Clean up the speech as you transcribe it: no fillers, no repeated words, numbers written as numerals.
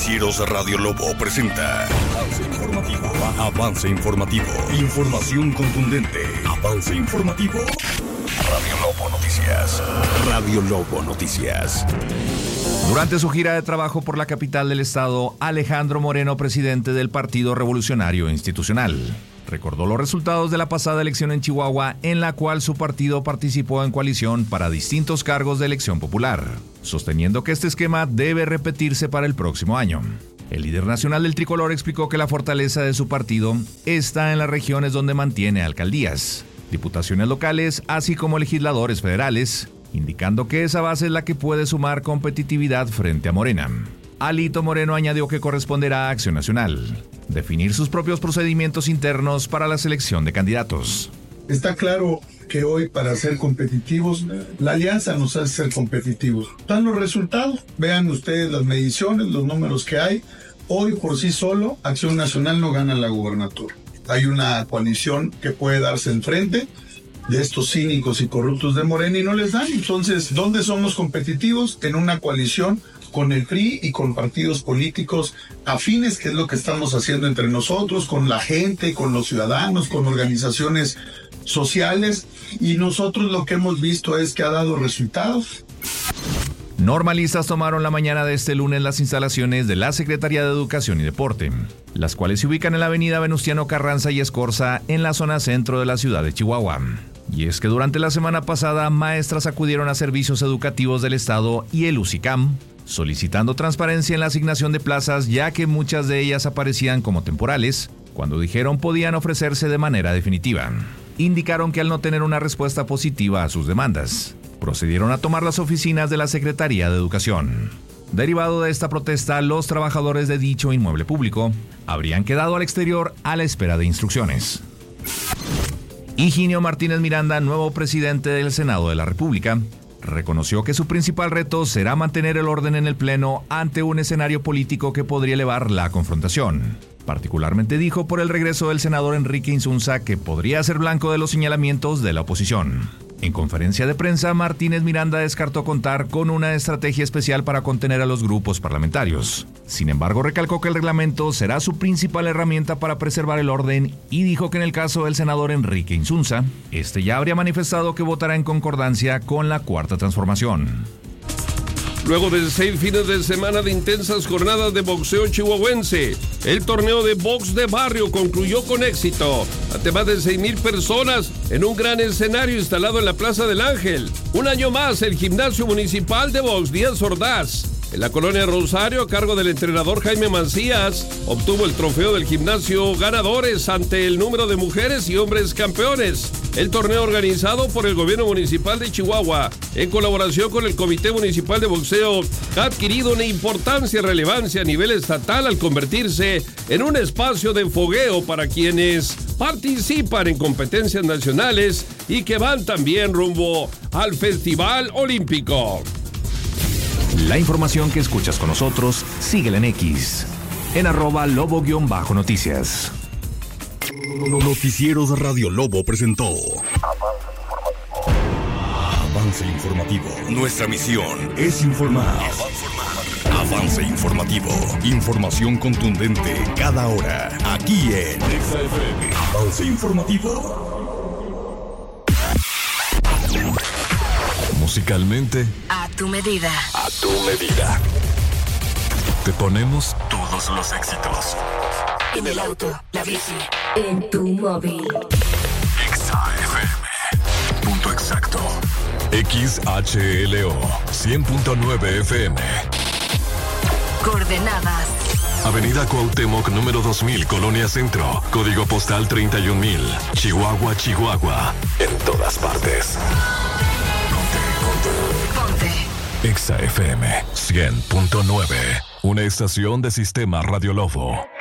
Noticieros Radio Lobo presenta Avance Informativo. Avance Informativo. Información contundente. Avance Informativo. Radio Lobo Noticias. Radio Lobo Noticias. Durante su gira de trabajo por la capital del estado, Alejandro Moreno, presidente del Partido Revolucionario Institucional, recordó los resultados de la pasada elección en Chihuahua, en la cual su partido participó en coalición para distintos cargos de elección popular, sosteniendo que este esquema debe repetirse para el próximo año. El líder nacional del tricolor explicó que la fortaleza de su partido está en las regiones donde mantiene alcaldías, diputaciones locales, así como legisladores federales, indicando que esa base es la que puede sumar competitividad frente a Morena. Alito Moreno añadió que corresponderá a Acción Nacional definir sus propios procedimientos internos para la selección de candidatos. Está claro que hoy, para ser competitivos, la alianza nos hace ser competitivos. Están los resultados, vean ustedes las mediciones, los números que hay. Hoy por sí solo, Acción Nacional no gana la gubernatura. Hay una coalición que puede darse enfrente de estos cínicos y corruptos de Morena y no les dan. Entonces, ¿dónde somos competitivos? En una coalición con el PRI y con partidos políticos afines, que es lo que estamos haciendo entre nosotros, con la gente, con los ciudadanos, con organizaciones sociales, y nosotros lo que hemos visto es que ha dado resultados. Normalistas tomaron la mañana de este lunes las instalaciones de la Secretaría de Educación y Deporte, las cuales se ubican en la avenida Venustiano Carranza y Escorza, en la zona centro de la ciudad de Chihuahua. Y es que durante la semana pasada, maestras acudieron a servicios educativos del estado y el UCICAM, solicitando transparencia en la asignación de plazas, ya que muchas de ellas aparecían como temporales, cuando dijeron podían ofrecerse de manera definitiva. Indicaron que al no tener una respuesta positiva a sus demandas, procedieron a tomar las oficinas de la Secretaría de Educación. Derivado de esta protesta, los trabajadores de dicho inmueble público habrían quedado al exterior a la espera de instrucciones. Higinio Martínez Miranda, nuevo presidente del Senado de la República, reconoció que su principal reto será mantener el orden en el Pleno ante un escenario político que podría elevar la confrontación. Particularmente dijo por el regreso del senador Enrique Insunza, que podría ser blanco de los señalamientos de la oposición. En conferencia de prensa, Martínez Miranda descartó contar con una estrategia especial para contener a los grupos parlamentarios. Sin embargo, recalcó que el reglamento será su principal herramienta para preservar el orden y dijo que en el caso del senador Enrique Insunza, este ya habría manifestado que votará en concordancia con la Cuarta Transformación. Luego de 6 fines de semana de intensas jornadas de boxeo chihuahuense, el torneo de box de barrio concluyó con éxito ante más de 6,000 personas en un gran escenario instalado en la Plaza del Ángel. Un año más, el Gimnasio Municipal de Box Díaz Ordaz, en la colonia Rosario, a cargo del entrenador Jaime Mancías, obtuvo el trofeo del gimnasio ganadores ante el número de mujeres y hombres campeones. El torneo, organizado por el gobierno municipal de Chihuahua, en colaboración con el Comité Municipal de Boxeo, ha adquirido una importancia y relevancia a nivel estatal al convertirse en un espacio de fogueo para quienes participan en competencias nacionales y que van también rumbo al Festival Olímpico. La información que escuchas con nosotros, síguela en X, en @lobo_noticias. Noticieros Radio Lobo presentó Avance Informativo. Nuestra misión es informar. Avance Informativo. Información contundente cada hora. Aquí en XFM. Avance Informativo. Musicalmente, a tu medida. A tu medida. Te ponemos Todos los éxitos. En el auto, la bici, en tu móvil. XFM. Punto exacto. XHLO 100.9 FM. Coordenadas: Avenida Cuauhtémoc, número 2000, Colonia Centro. Código postal 31,000. Chihuahua, Chihuahua. En todas partes. Ponte. XFM 100.9. Una estación de Sistema Radio Lobo.